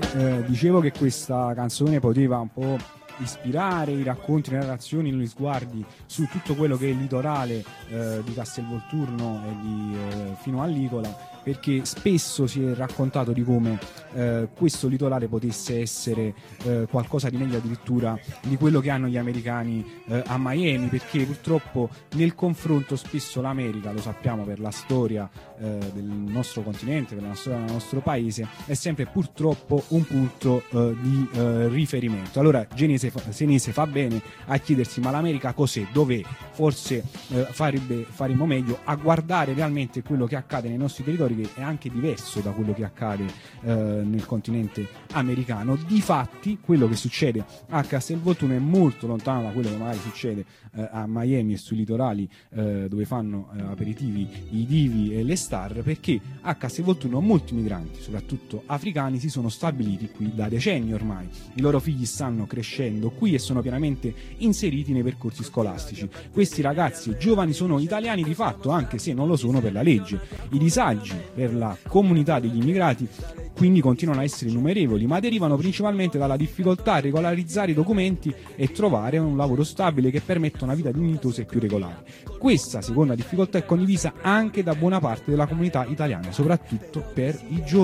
Dicevo che questa canzone poteva un po' ispirare i racconti, le narrazioni, gli sguardi su tutto quello che è il litorale di Castelvolturno e fino all'Icola, perché spesso si è raccontato di come questo litorale potesse essere qualcosa di meglio addirittura di quello che hanno gli americani a Miami, perché purtroppo nel confronto spesso l'America, lo sappiamo per la storia del nostro continente, per la storia del nostro paese, è sempre purtroppo un punto di riferimento. Allora Senese fa bene a chiedersi: ma l'America cos'è? Dov'è? Forse faremmo meglio a guardare realmente quello che accade nei nostri territori, che è anche diverso da quello che accade nel continente americano. Difatti quello che succede a Castelvolturno è molto lontano da quello che magari succede a Miami e sui litorali dove fanno aperitivi i divi e le star, perché a Castelvolturno molti migranti, soprattutto africani, si sono stabiliti qui da decenni ormai. I loro figli stanno crescendo qui e sono pienamente inseriti nei percorsi scolastici. Questi ragazzi giovani sono italiani di fatto, anche se non lo sono per la legge. I disagi per la comunità degli immigrati quindi continuano a essere innumerevoli, ma derivano principalmente dalla difficoltà a regolarizzare i documenti e trovare un lavoro stabile che permetta una vita dignitosa e più regolare. Questa seconda difficoltà è condivisa anche da buona parte della comunità italiana, soprattutto per i giovani.